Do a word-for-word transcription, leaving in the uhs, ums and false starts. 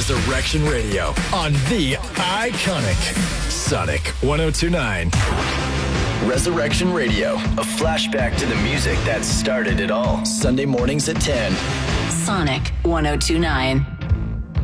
Resurrection Radio on the iconic Sonic ten twenty-nine. Resurrection Radio, a flashback to the music that started it all. Sunday mornings at ten. Sonic ten twenty-nine.